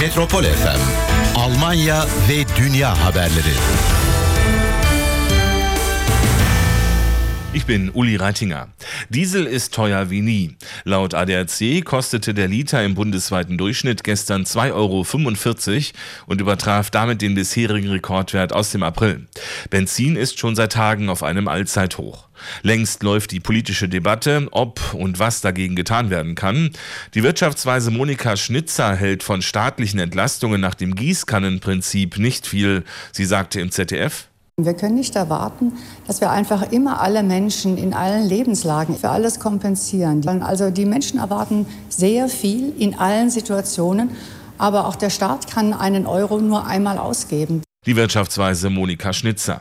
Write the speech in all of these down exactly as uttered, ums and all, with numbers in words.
Metropol F M, Almanya ve dünya haberleri. Ich bin Uli Reitinger. Diesel ist teuer wie nie. Laut A D A C kostete der Liter im bundesweiten Durchschnitt gestern zwei Euro fünfundvierzig und übertraf damit den bisherigen Rekordwert aus dem April. Benzin ist schon seit Tagen auf einem Allzeithoch. Längst läuft die politische Debatte, ob und was dagegen getan werden kann. Die Wirtschaftsweise Monika Schnitzer hält von staatlichen Entlastungen nach dem Gießkannenprinzip nicht viel. Sie sagte im Z D F: Wir können nicht erwarten, dass wir einfach immer alle Menschen in allen Lebenslagen für alles kompensieren. Also die Menschen erwarten sehr viel in allen Situationen, aber auch der Staat kann einen Euro nur einmal ausgeben. Die Wirtschaftsweise Monika Schnitzer.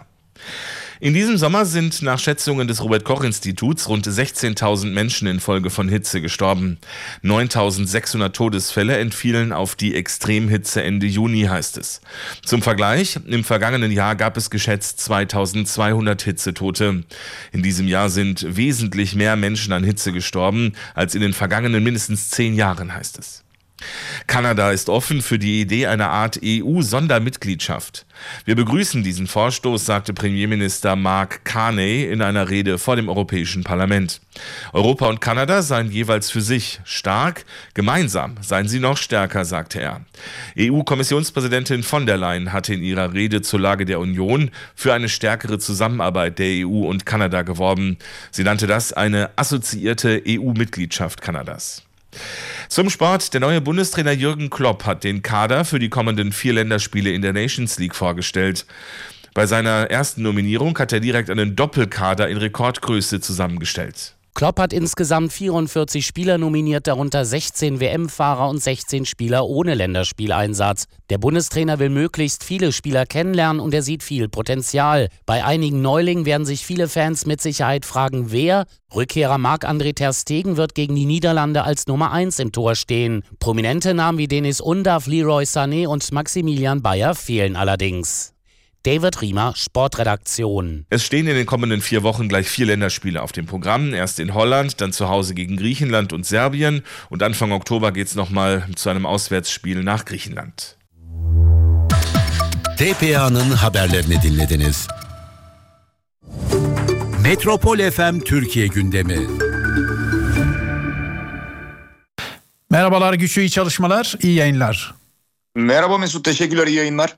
In diesem Sommer sind nach Schätzungen des Robert-Koch-Instituts rund sechzehntausend Menschen infolge von Hitze gestorben. neuntausendsechshundert Todesfälle entfielen auf die Extremhitze Ende Juni, heißt es. Zum Vergleich, im vergangenen Jahr gab es geschätzt zweitausendzweihundert Hitzetote. In diesem Jahr sind wesentlich mehr Menschen an Hitze gestorben als in den vergangenen mindestens zehn Jahren, heißt es. Kanada ist offen für die Idee einer Art E U-Sondermitgliedschaft. Wir begrüßen diesen Vorstoß, sagte Premierminister Mark Carney in einer Rede vor dem Europäischen Parlament. Europa und Kanada seien jeweils für sich stark, gemeinsam seien sie noch stärker, sagte er. E U-Kommissionspräsidentin von der Leyen hatte in ihrer Rede zur Lage der Union für eine stärkere Zusammenarbeit der E U und Kanada geworben. Sie nannte das eine assoziierte E U-Mitgliedschaft Kanadas. Zum Sport. Der neue Bundestrainer Jürgen Klopp hat den Kader für die kommenden vier Länderspiele in der Nations League vorgestellt. Bei seiner ersten Nominierung hat er direkt einen Doppelkader in Rekordgröße zusammengestellt. Klopp hat insgesamt vierundvierzig Spieler nominiert, darunter sechzehn W M-Fahrer und sechzehn Spieler ohne Länderspieleinsatz. Der Bundestrainer will möglichst viele Spieler kennenlernen und er sieht viel Potenzial. Bei einigen Neulingen werden sich viele Fans mit Sicherheit fragen, wer? Rückkehrer Marc-André ter Stegen wird gegen die Niederlande als Nummer eins im Tor stehen. Prominente Namen wie Denis Undav, Leroy Sané und Maximilian Bayer fehlen allerdings. David Riemer, Sportredaktion. Es stehen in den kommenden vier Wochen gleich vier Länderspiele auf dem Programm. Erst in Holland, dann zu Hause gegen Griechenland und Serbien. Und Anfang Oktober geht es nochmal zu einem Auswärtsspiel nach Griechenland. T P A'nın haberlerini dinlediniz. Metropol F M Türkiye gündemi. Merhabalar Güçlü, iyi çalışmalar, iyi yayınlar. Merhaba Mesut, teşekkürler, iyi yayınlar.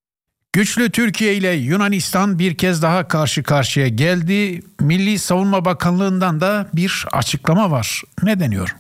Güçlü, Türkiye ile Yunanistan bir kez daha karşı karşıya geldi. Milli Savunma Bakanlığı'ndan da bir açıklama var. Ne deniyor?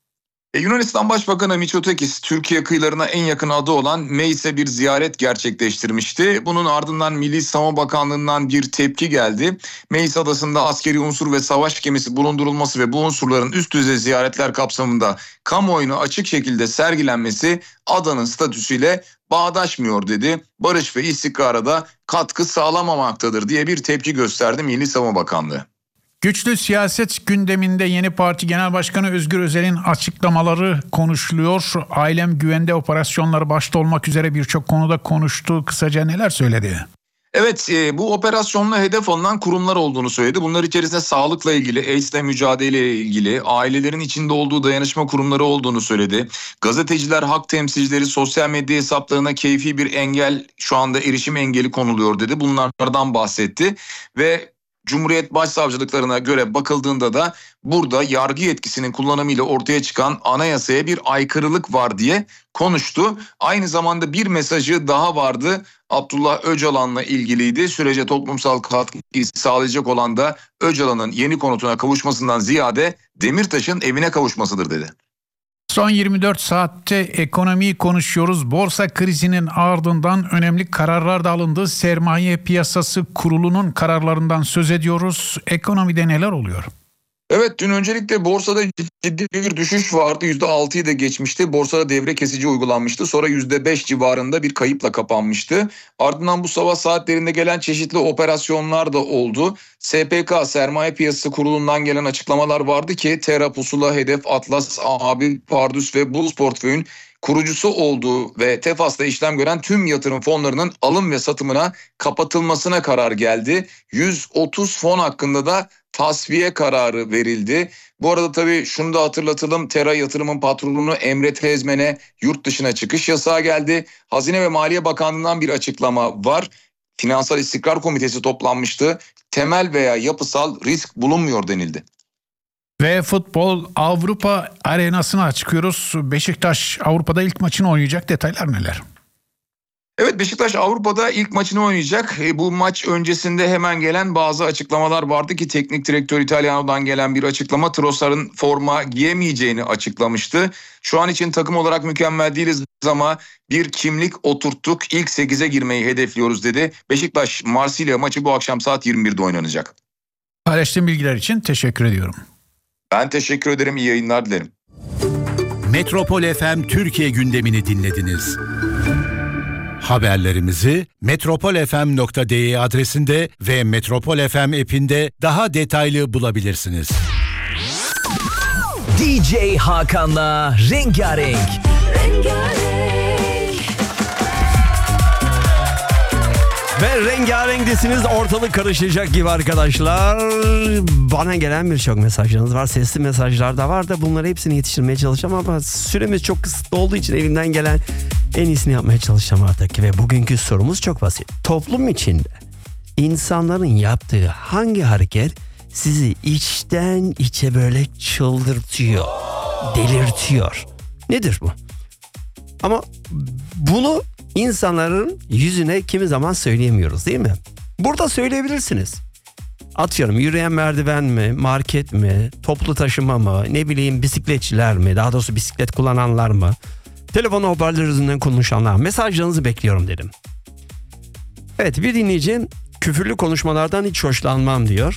E, Yunanistan Başbakanı Mitsotakis, Türkiye kıyılarına en yakın adı olan Meis'e bir ziyaret gerçekleştirmişti. Bunun ardından Milli Savunma Bakanlığı'ndan bir tepki geldi. Meis adasında askeri unsur ve savaş gemisi bulundurulması ve bu unsurların üst düzey ziyaretler kapsamında kamuoyuna açık şekilde sergilenmesi adanın statüsüyle bağdaşmıyor dedi. Barış ve istikrara da katkı sağlamamaktadır diye bir tepki gösterdi Milli Savunma Bakanlığı. Güçlü, siyaset gündeminde yeni parti genel başkanı Özgür Özel'in açıklamaları konuşuluyor. Ailem güvende operasyonları başta olmak üzere birçok konuda konuştu. Kısaca neler söyledi? Evet, e, bu operasyonla hedef alınan kurumlar olduğunu söyledi. Bunlar içerisinde sağlıkla ilgili, AIDS'le mücadeleyle ilgili, ailelerin içinde olduğu dayanışma kurumları olduğunu söyledi. Gazeteciler, hak temsilcileri, sosyal medya hesaplarına keyfi bir engel, şu anda erişim engeli konuluyor dedi. Bunlardan bahsetti ve Cumhuriyet Başsavcılıklarına göre bakıldığında da burada yargı yetkisinin kullanımıyla ortaya çıkan anayasaya bir aykırılık var diye konuştu. Aynı zamanda bir mesajı daha vardı. Abdullah Öcalan'la ilgiliydi. Sürece toplumsal katkı sağlayacak olan da Öcalan'ın yeni konutuna kavuşmasından ziyade Demirtaş'ın evine kavuşmasıdır dedi. Son yirmi dört saatte ekonomiyi konuşuyoruz. Borsa krizinin ardından önemli kararlar da alındı. Sermaye Piyasası Kurulu'nun kararlarından söz ediyoruz. Ekonomide neler oluyor? Evet, dün öncelikle borsada ciddi bir düşüş vardı. yüzde altıyı da geçmişti. Borsada devre kesici uygulanmıştı. Sonra yüzde beş civarında bir kayıpla kapanmıştı. Ardından bu sabah saatlerinde gelen çeşitli operasyonlar da oldu. S P K, Sermaye Piyasası Kurulu'ndan gelen açıklamalar vardı ki Terra, Pusula, Hedef, Atlas, Abi, Pardus ve Bulls portföyün kurucusu olduğu ve Tefas'ta işlem gören tüm yatırım fonlarının alım ve satımına kapatılmasına karar geldi. yüz otuz fon hakkında da tasfiye kararı verildi. Bu arada tabii şunu da hatırlatalım. Tera Yatırım'ın patronu Emre Tezmen'e yurt dışına çıkış yasağı geldi. Hazine ve Maliye Bakanlığı'ndan bir açıklama var. Finansal İstikrar Komitesi toplanmıştı. Temel veya yapısal risk bulunmuyor denildi. Ve futbol Avrupa arenasına çıkıyoruz. Beşiktaş Avrupa'da ilk maçını oynayacak. Detaylar neler? Evet, Beşiktaş Avrupa'da ilk maçını oynayacak. E, bu maç öncesinde hemen gelen bazı açıklamalar vardı ki teknik direktör Italiano'dan gelen bir açıklama Trossard'ın forma giyemeyeceğini açıklamıştı. Şu an için takım olarak mükemmel değiliz ama bir kimlik oturttuk. İlk sekize girmeyi hedefliyoruz dedi. Beşiktaş Marsilya maçı bu akşam saat yirmi birde oynanacak. Paylaştığım bilgiler için teşekkür ediyorum. Ben teşekkür ederim. İyi yayınlar dilerim. Metropol F M Türkiye gündemini dinlediniz. Haberlerimizi metropol f m nokta d e adresinde ve Metropol F M app'inde daha detaylı bulabilirsiniz. D J Hakan'la Rengarenk. Rengarenk. Ve rengarenkdesiniz, ortalık karışacak gibi arkadaşlar. Bana gelen birçok mesajlarınız var. Sesli mesajlar da var da bunları hepsini yetiştirmeye çalışacağım ama süremiz çok kısıtlı olduğu için elimden gelen en iyisini yapmaya çalışacağım artık. Ve bugünkü sorumuz çok basit. Toplum içinde insanların yaptığı hangi hareket sizi içten içe böyle çıldırtıyor, delirtiyor? Nedir bu? Ama bunu insanların yüzüne kimi zaman söyleyemiyoruz, değil mi? Burada söyleyebilirsiniz. Atıyorum, yürüyen merdiven mi, market mi, toplu taşıma mı, ne bileyim bisikletçiler mi, daha doğrusu bisiklet kullananlar mı, telefon hoparlör yüzünden konuşanlar. Mesajlarınızı bekliyorum dedim. Evet, bir dinleyicim küfürlü konuşmalardan hiç hoşlanmam diyor.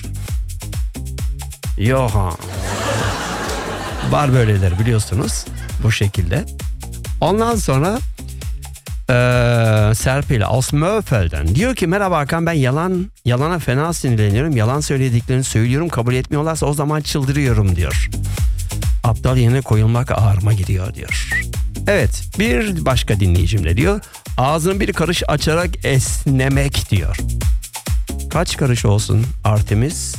Yoha. Var böyleler biliyorsunuz, bu şekilde. Ondan sonra Ee, Serpil Osmöfel'den diyor ki merhaba Hakan, ben yalan yalana fena sinirleniyorum, yalan söylediklerini söylüyorum, kabul etmiyorlarsa o zaman çıldırıyorum diyor. Aptal yerine koyulmak ağrıma gidiyor diyor. Evet, bir başka dinleyicim de diyor ağzını bir karış açarak esnemek diyor. Kaç karış olsun Artemis?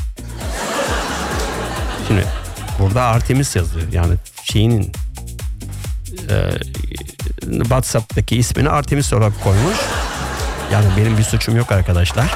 Şimdi burada Artemis yazıyor, yani şeyinin e, WhatsApp'taki ismini Artemis olarak koymuş. Yani benim bir suçum yok arkadaşlar.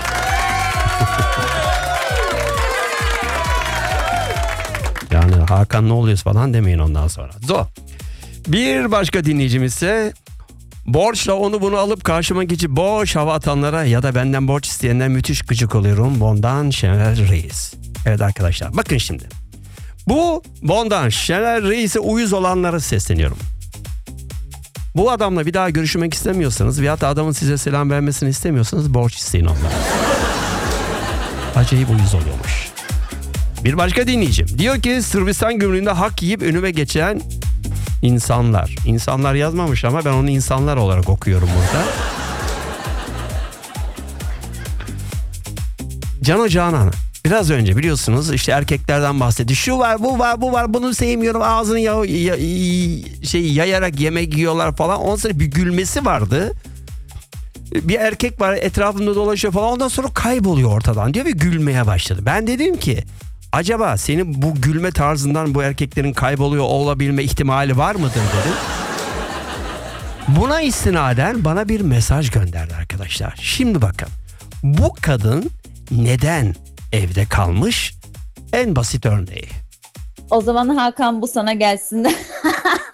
Yani Hakan ne oluyoruz falan demeyin ondan sonra. Zo. Bir başka dinleyicimiz ise borçla onu bunu alıp karşıma geçip boş hava atanlara ya da benden borç isteyenler müthiş gıcık oluyorum. Bondan Şener Reis. Evet arkadaşlar, bakın şimdi. Bu Bondan Şener Reis'e uyuz olanlara sesleniyorum. Bu adamla bir daha görüşmek istemiyorsanız veyahut da adamın size selam vermesini istemiyorsanız borç isteyin ondan. Acayip uyuz oluyormuş. Bir başka dinleyicim diyor ki Sırbistan gümrüğünde hak yiyip önüme geçen insanlar. İnsanlar yazmamış ama ben onu insanlar olarak okuyorum burada. Cano Canan. Biraz önce biliyorsunuz işte erkeklerden bahsetti. Şu var, bu var, bu var, bunu sevmiyorum. Ağzını ya, ya, şey yayarak yemek yiyorlar falan. Ondan sonra bir gülmesi vardı. Bir erkek var etrafında dolaşıyor falan. Ondan sonra kayboluyor ortadan diyor ve gülmeye başladı. Ben dedim ki acaba senin bu gülme tarzından bu erkeklerin kayboluyor olabilme ihtimali var mıdır dedim. Buna istinaden bana bir mesaj gönderdi arkadaşlar. Şimdi bakın. Bu kadın neden evde kalmış? En basit örneği. O zaman Hakan bu sana gelsin de.